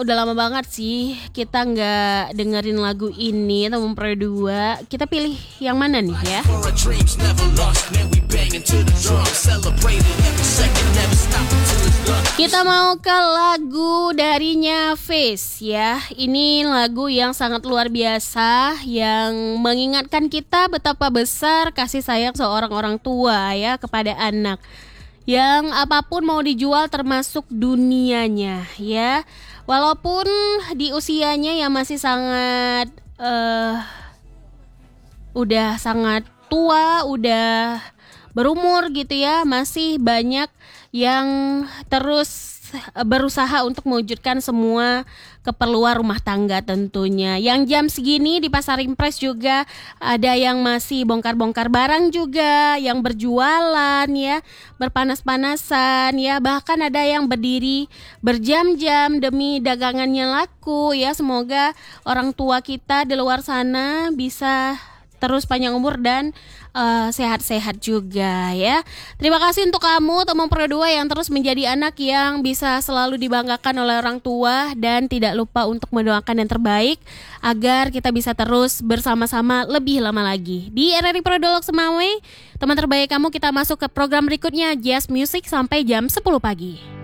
udah lama banget sih kita nggak dengerin lagu ini, Teman Pro 2. Kita pilih yang mana nih ya? Kita mau ke lagu darinya Face ya. Ini lagu yang sangat luar biasa, yang mengingatkan kita betapa besar kasih sayang seorang orang tua ya kepada anak. Yang apapun mau dijual termasuk dunianya ya. Walaupun di usianya yang masih sangat udah sangat tua, udah berumur gitu ya, masih banyak yang terus berusaha untuk mewujudkan semua keperluan rumah tangga tentunya. Yang jam segini di Pasar Impres juga ada yang masih bongkar-bongkar barang juga, yang berjualan ya, berpanas-panasan ya, bahkan ada yang berdiri berjam-jam demi dagangannya laku ya. Semoga orang tua kita di luar sana bisa terus panjang umur dan sehat-sehat juga ya. Terima kasih untuk kamu Teman Pro 2 yang terus menjadi anak yang bisa selalu dibanggakan oleh orang tua, dan tidak lupa untuk mendoakan yang terbaik agar kita bisa terus bersama-sama lebih lama lagi. Di RRI Prodolog Semawe, teman terbaik kamu, kita masuk ke program berikutnya, Jazz Music sampai jam 10 pagi.